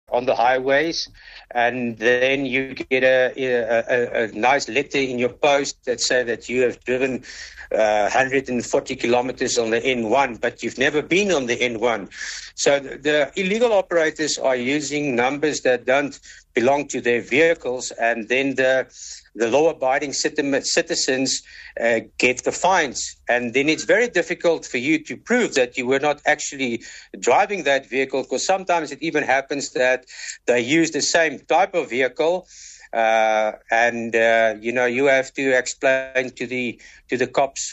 on the highways, and then you get a nice letter in your post that say that you have driven 140 kilometers on the N1, but you've never been on the N1. So the illegal operators are using numbers that don't belong to their vehicles, and then the law-abiding citizens get the fines. And then it's very difficult for you to prove that you were not actually driving that vehicle, because sometimes it even happens that they use the same type of vehicle, and you have to explain to the cops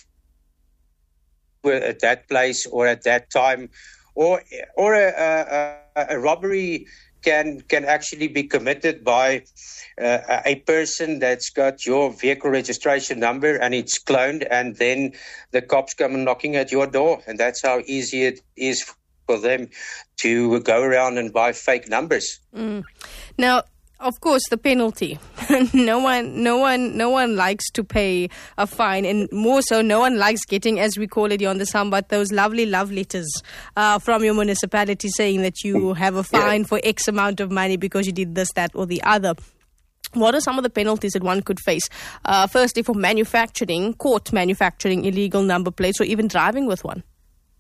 at that place or at that time, or a robbery can actually be committed by a person that's got your vehicle registration number and it's cloned, and then the cops come knocking at your door, and that's how easy it is for them to go around and buy fake numbers. Now, of course, the penalty. No one likes to pay a fine, and more so, no one likes getting, as we call it here on the Sambat, those lovely love letters from your municipality saying that you have a fine for X amount of money because you did this, that, or the other. What are some of the penalties that one could face? Firstly, for caught manufacturing illegal number plates, or even driving with one.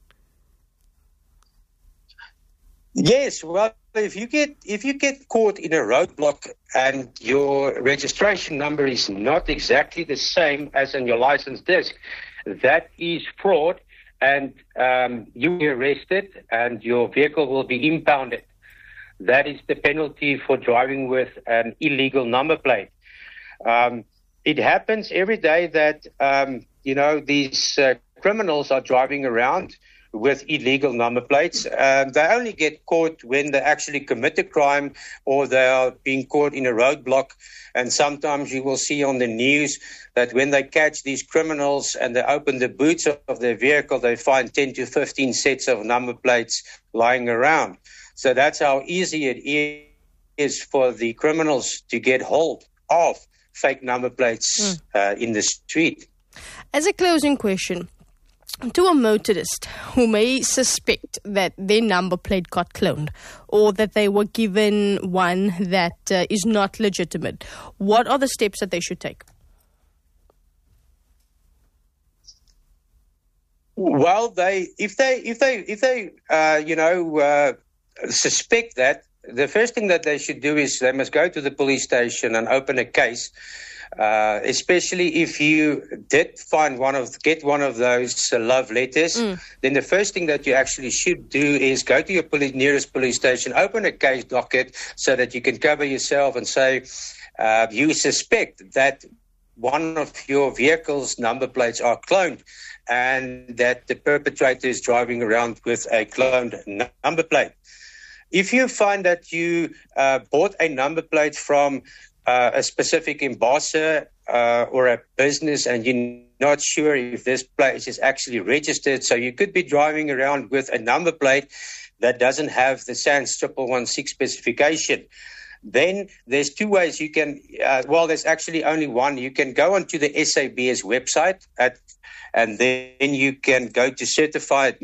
Yes, well, if you get caught in a roadblock and your registration number is not exactly the same as on your license disc, that is fraud, and you will be arrested and your vehicle will be impounded. That is the penalty for driving with an illegal number plate. It happens every day that these criminals are driving around with illegal number plates. They only get caught when they actually commit a crime or they are being caught in a roadblock. And sometimes you will see on the news that when they catch these criminals and they open the boots of their vehicle, they find 10 to 15 sets of number plates lying around. So that's how easy it is for the criminals to get hold of fake number plates in the street. As a closing question, to a motorist who may suspect that their number plate got cloned or that they were given one that is not legitimate, what are the steps that they should take? Well, if they suspect that, the first thing that they should do is they must go to the police station and open a case. Especially if you did get one of those love letters, then the first thing that you actually should do is go to your nearest police station, open a case docket so that you can cover yourself and say you suspect that one of your vehicle's number plates are cloned and that the perpetrator is driving around with a cloned number plate. If you find that you bought a number plate from a specific embosser or a business and you're not sure if this place is actually registered, so you could be driving around with a number plate that doesn't have the SANS 1116 specification, then there's two ways you can, there's actually only one. You can go onto the SABS website and then you can go to certified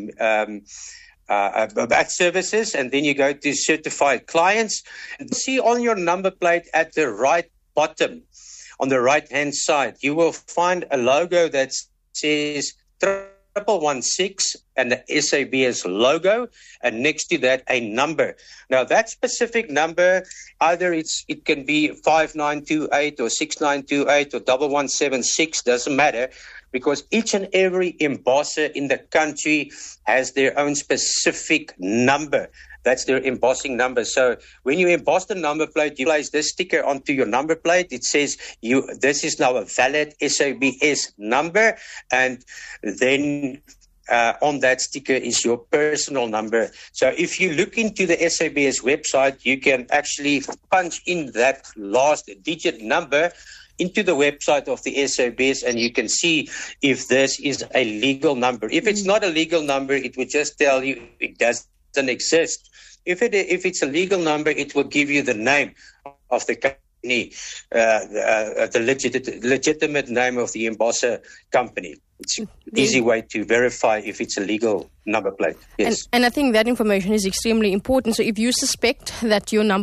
bat services, and then you go to certified clients. And see on your number plate at the right bottom, on the right-hand side, you will find a logo that says 1116 and the SABS logo, and next to that a number. Now that specific number, either it can be 5928 or 6928 or 1176, doesn't matter, because each and every embosser in the country has their own specific number. That's their embossing number. So when you emboss the number plate, you place this sticker onto your number plate. It says this is now a valid SABS number, and then on that sticker is your personal number. So if you look into the SABS website, you can actually punch in that last digit number into the website of the SABS, and you can see if this is a legal number. If it's not a legal number, it would just tell you it doesn't exist. If it's a legal number, it will give you the name of the company, the legitimate name of the embosser company. It's an easy way to verify if it's a legal number plate. Yes. And I think that information is extremely important. So if you suspect that your number